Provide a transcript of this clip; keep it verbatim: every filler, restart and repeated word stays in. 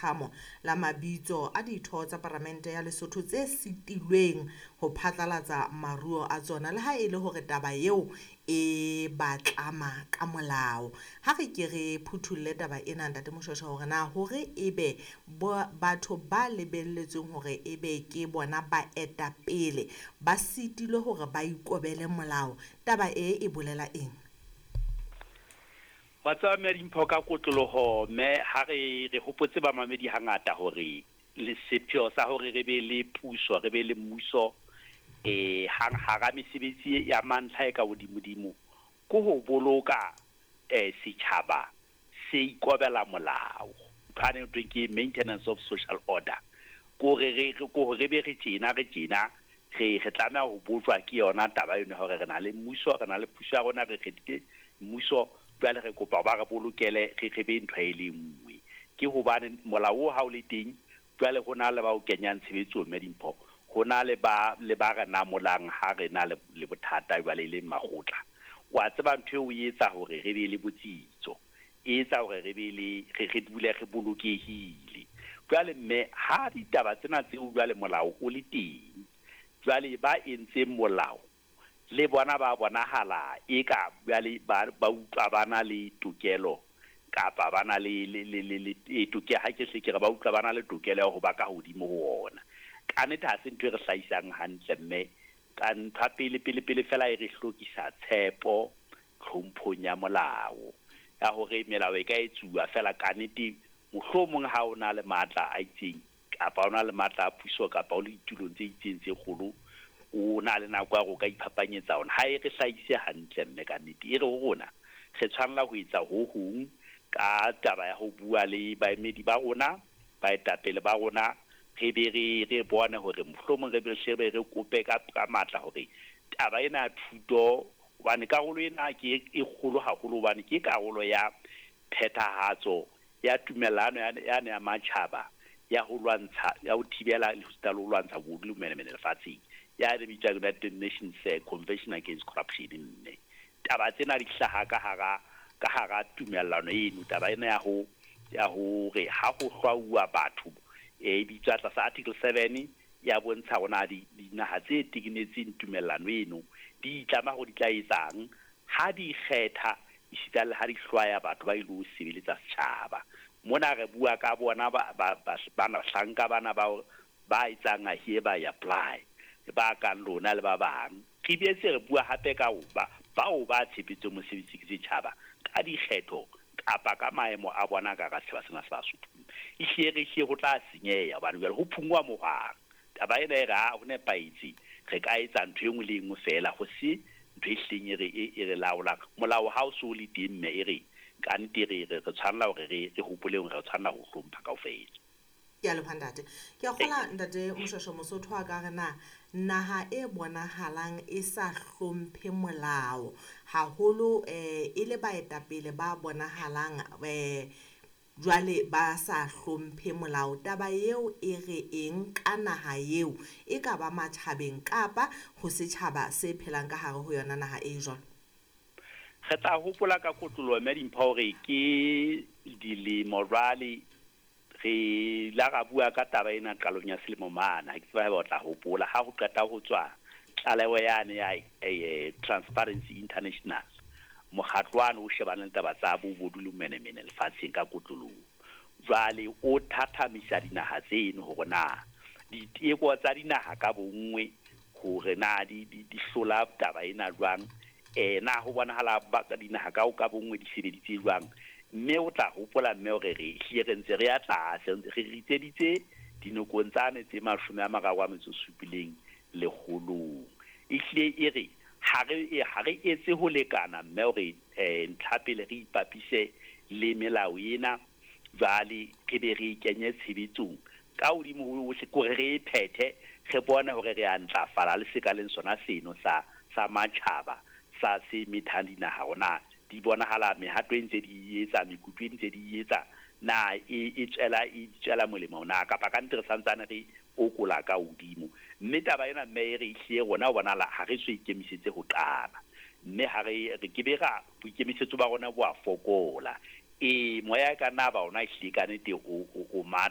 letshwao la mabitso a ditho tsa Palamente ya Lesotho tse sitilweng ho phatlalatsa maruo a tsona le ha e le hore taba eo e batlama ka molao. Ha re ke re phuthulle taba ena ntate Moshoeshoe hore na hore ebe batho ba lebelletsweng hore ebe ke bona ba etapele ba sitilwe hore ba ikobele molao, taba e e bolela eng? Batsa me dimpho ka kotloloho me ha re re hopotse ba mamedi hangata hore le sepheo sa hore re be le puso re be le mmuso eh hang hara mesebetsi ya mantlha e ka bodimodimo go ho boloka eh setjhaba se ikobela molao phane ke maintenance of social order go re re go re be re tsena re tsena re re tlamela ho botswa ke yona taba eno hore re na le mmuso re na le puso ya rona re kgethile mmuso jwale re kopa ba re bolokele re re be ntho e le nngwe ke hobane molao ha o le teng jwale go na le ba o kenyang tshebetso me dimpho go na le ba le ba ga namolang ha re na le bothata jwale le magotla wa tseba ntho o etsa hore re be le botsitso e etsa hore re be le re re dule re bolokehile jwale mme ha ditaba tsena tse o jwale molao o le teng jwale ba entse molao le bona ba bonahala e ka jwale ba ba utlwa bana le tokelo kapa bana le le le e tokelo ha ke se ke ba utlwa bana le tokelo ho ba ka hodimo ho ona ka nete ha se ntwe re hlaisang hantle mme ka ntha pele pele pele fela e re hlokisa tshepo tlhomphong ya molao ya hore melao e ka etsuwa fela ka nete mohlomong ha ona le matla a itseng kapa ona le matla a puso kapa o le ditulong tse itseng tse kgolo o na le nako ya go ka iphapanyetsa ona ha e re hlaise hantle mme ka nnete e re ho rona re tshwanela ho etsa ho hong ka taba ya ho bua le baemedi ba rona ba etapele ba rona re be re re bone hore mohlomong re be shebe re kope ka ka matla hore taba ena thuto bane karolo ena ke e kgolo haholo bane ke karolo ya phethahatso ya tumelano ya ya matjhaba ya ho lwantsha ya ho thibela le ho sta lo lwantsha bodlu mene lefatsheng ya the United Nations uh, Convention Against Corruption nne taba tsena di hlaha ka hara ka hara tumellano eno taba ena ya ho ya ho re ha ho hlwaua batho e bitswa tsa article seven ya bontsha ona di dinaha tse tiginetseng tumellano eno di tlama go di tla etsang ha di kgetha isita le ha di hlwaya batho ba ile ho sebeletsa setjhaba mona re bua ka bona ba ba bana hlanka bana ba ba etsang a hereby apply ba ka lona le ba bang ke be se re bua hape ka ba ba o ba tshepetse mosebetsi ke setjhaba ka dikgetho kapa ka maemo a bona ka ga seba sena sa Sotho e here she go tla senyeya ba re ho phungwa mohang taba ena e ga ho ne paitsi re ka etsa ntho engwe le engwe fela go se ntho e hleng re e re laola molao ha o so le teng mme e re ka nte re re tshwanela hore re re hopole hore re tshwanela ho hlompha kaofela ke a lebhandate ke a khola ntate Moshoeshoe Mosotho a ka rena naha e bonahalang e sa hlomphe molao haholo eh e le baetapele ba bonahalang eh jwale ba sa hlomphe molao taba eo e re eng ka naha eo e ka ba matjhabeng kapa ho setjhaba se phelang ka hare ho yona naha e jwalo re tla hopola ka kotlolo me dimpho re ke dile morale re la ga bua ka taba ena qalong ya selemo mana ke ba ba tla hopola ha ho qeta ho tswa tlaleho yane ya Transparency International mokgatlwana o shebana le taba tsa bo bodulumene mene lefatsheng ka kotlolong jwale o thathamisa dinaha tseno hore na diteko tsa dinaha ka bongwe hore na di di hlola taba ena jwang eh na ho bonahala ba dinaha ka ka bongwe di sebeditse jwang mme o tla hopola mme hore re hire ntse re ya tlase re ritseditse dinokong tsane tse mashome a mararo a metso supileng le kgolong ihle e re ha re ha re etse ho lekana mme hore eh ntlhapele re ipapise le melao ena jwale ke be re kenye tshebetsong ka hodimo ho se kore re phethe re bona hore re a ntlafala le sekaleng sona seno sa sa matjhaba sa se methandina ha ona di bonahala mehato ntse di etsa mekutwe ntse di etsa na e tsela e tsela molemo na ka pa ka ntle re santsana re o kola ka hodimo mme taba ena mme re ihlie rona o bonala ha re so ikemisetse ho qala mme ha re re ke be ga boikemisetso ba rona bo a fokola e moya ka na ba ona ihlikane te o o